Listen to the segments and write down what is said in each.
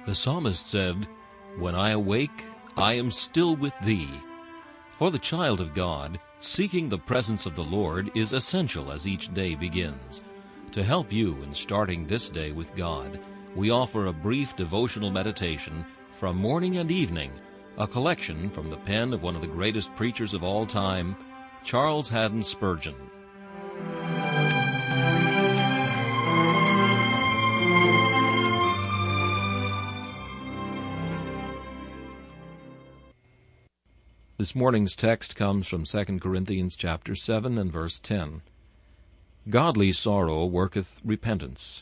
The psalmist said, "When I awake, I am still with thee." For the child of God, seeking the presence of the Lord is essential as each day begins. To help you in starting this day with God, we offer a brief devotional meditation from morning and evening, a collection from the pen of one of the greatest preachers of all time, Charles Haddon Spurgeon. This morning's text comes from 2 Corinthians chapter 7 and verse 10. Godly sorrow worketh repentance.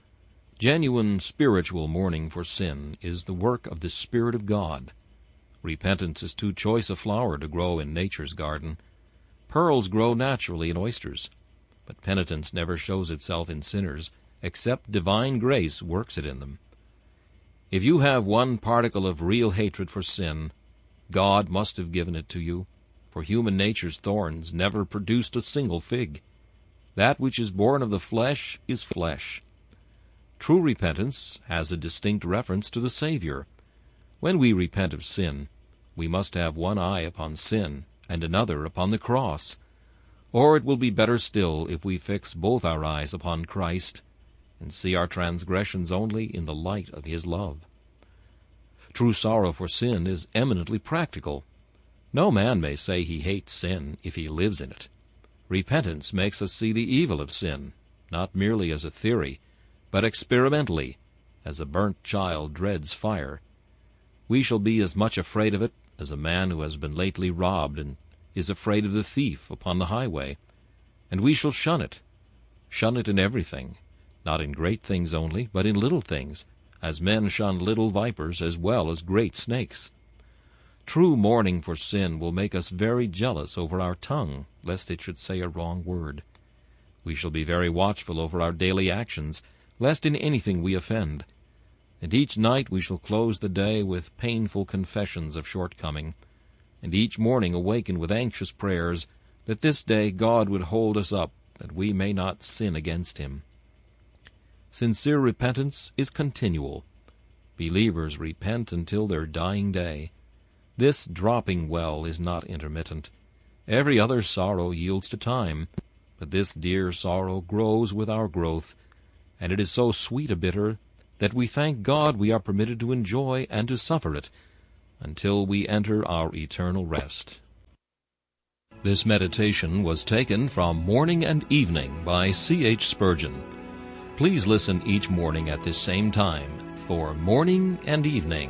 Genuine spiritual mourning for sin is the work of the Spirit of God. Repentance is too choice a flower to grow in nature's garden. Pearls grow naturally in oysters, but penitence never shows itself in sinners, except divine grace works it in them. If you have one particle of real hatred for sin, God must have given it to you, for human nature's thorns never produced a single fig. That which is born of the flesh is flesh. True repentance has a distinct reference to the Savior. When we repent of sin, we must have one eye upon sin and another upon the cross. Or it will be better still if we fix both our eyes upon Christ and see our transgressions only in the light of His love. True sorrow for sin is eminently practical. No man may say he hates sin if he lives in it. Repentance makes us see the evil of sin, not merely as a theory, but experimentally, as a burnt child dreads fire. We shall be as much afraid of it as a man who has been lately robbed and is afraid of the thief upon the highway. And we shall shun it in everything, not in great things only, but in little things, as men shun little vipers as well as great snakes. True mourning for sin will make us very jealous over our tongue, lest it should say a wrong word. We shall be very watchful over our daily actions, lest in anything we offend. And each night we shall close the day with painful confessions of shortcoming, and each morning awaken with anxious prayers that this day God would hold us up, that we may not sin against Him. Sincere repentance is continual. Believers repent until their dying day. This dropping well is not intermittent. Every other sorrow yields to time, but this dear sorrow grows with our growth, and it is so sweet a bitter that we thank God we are permitted to enjoy and to suffer it until we enter our eternal rest. This meditation was taken from Morning and Evening by C.H. Spurgeon. Please listen each morning at this same time for Morning and Evening.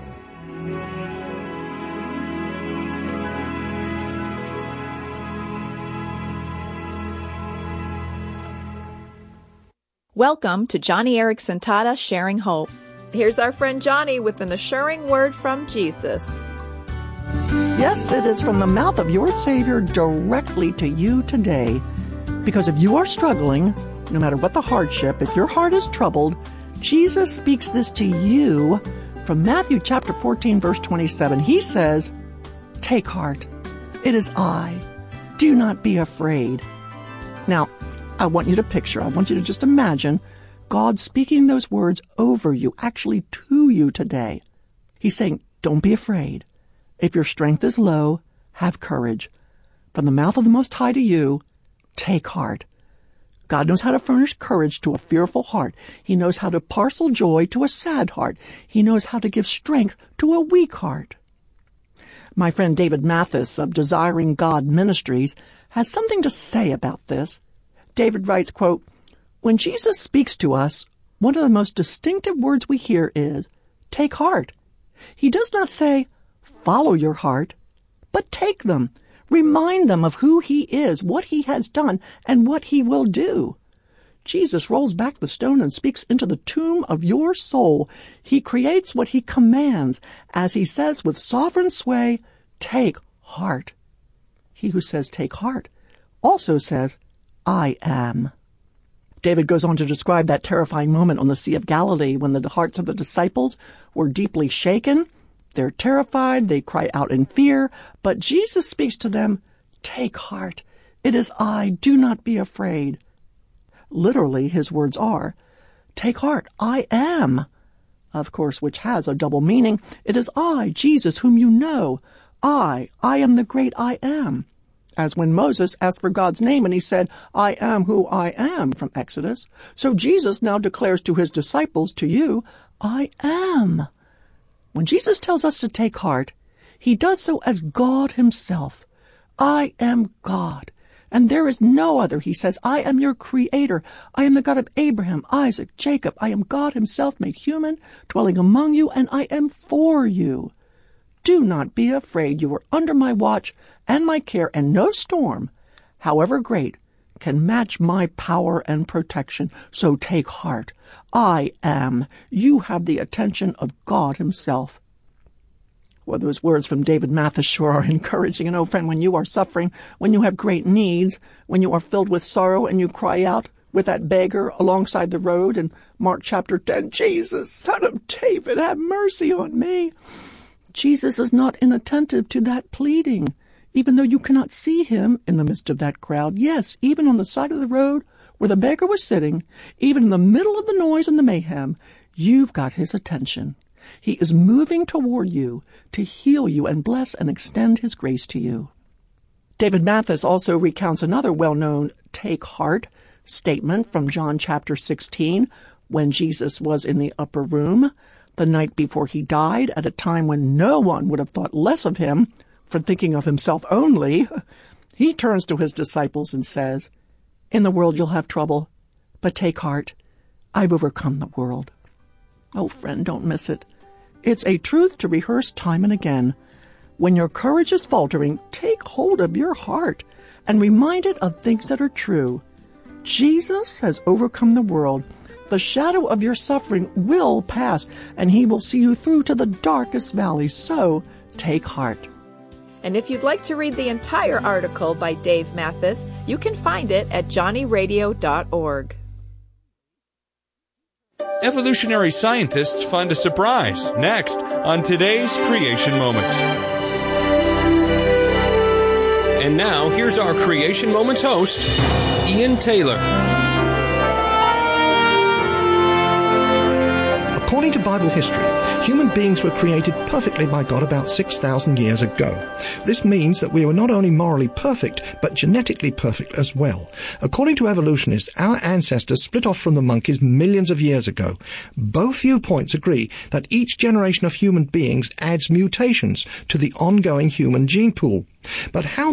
Welcome to Johnny Erickson Tata Sharing Hope. Here's our friend Johnny with an assuring word from Jesus. Yes, it is from the mouth of your Savior directly to you today. Because if you are struggling, no matter what the hardship, if your heart is troubled, Jesus speaks this to you from Matthew chapter 14, verse 27. He says, "Take heart. It is I. Do not be afraid." Now, I want you to just imagine God speaking those words over you, actually to you today. He's saying, don't be afraid. If your strength is low, have courage. From the mouth of the Most High to you, take heart. God knows how to furnish courage to a fearful heart. He knows how to parcel joy to a sad heart. He knows how to give strength to a weak heart. My friend David Mathis of Desiring God Ministries has something to say about this. David writes, quote, "When Jesus speaks to us, one of the most distinctive words we hear is, take heart. He does not say, follow your heart, but take them. Remind them of who He is, what He has done, and what He will do. Jesus rolls back the stone and speaks into the tomb of your soul. He creates what He commands, as He says with sovereign sway, take heart. He who says take heart also says, I am." David goes on to describe that terrifying moment on the Sea of Galilee when the hearts of the disciples were deeply shaken. They're terrified, they cry out in fear, but Jesus speaks to them, "Take heart, it is I, do not be afraid." Literally, His words are, "Take heart, I am. of course, which has a double meaning. It is I, Jesus, whom you know. I am the great I am. As when Moses asked for God's name and he said, I am who I am, from Exodus. So Jesus now declares to his disciples, to you, I am. When Jesus tells us to take heart, he does so as God himself. I am God, and there is no other. He says, I am your creator. I am the God of Abraham, Isaac, Jacob. I am God himself made human, dwelling among you, and I am for you. Do not be afraid. You are under my watch and my care, and no storm, however great, can match my power and protection. So take heart. I am. You have the attention of God himself. Well, those words from David Mathis sure are encouraging. And, oh, friend, when you are suffering, when you have great needs, when you are filled with sorrow and you cry out with that beggar alongside the road in Mark chapter 10, Jesus, Son of David, have mercy on me. Jesus is not inattentive to that pleading, even though you cannot see him in the midst of that crowd. Yes, even on the side of the road where the beggar was sitting, even in the middle of the noise and the mayhem, you've got his attention. He is moving toward you to heal you and bless and extend his grace to you. David Mathis also recounts another well-known take heart statement from John chapter 16, when Jesus was in the upper room the night before he died, at a time when no one would have thought less of him for thinking of himself only. He turns to his disciples and says, in the world you'll have trouble, but take heart. I've overcome the world. Oh, friend, don't miss it. It's a truth to rehearse time and again. When your courage is faltering, take hold of your heart and remind it of things that are true. Jesus has overcome the world. The shadow of your suffering will pass, and he will see you through to the darkest valley. So take heart. And if you'd like to read the entire article by Dave Mathis, you can find it at johnnyradio.org. Evolutionary scientists find a surprise next on today's Creation Moment. And now, here's our Creation Moments host, Ian Taylor. According to Bible history, human beings were created perfectly by God about 6,000 years ago. This means that we were not only morally perfect, but genetically perfect as well. According to evolutionists, our ancestors split off from the monkeys millions of years ago. Both viewpoints agree that each generation of human beings adds mutations to the ongoing human gene pool. But how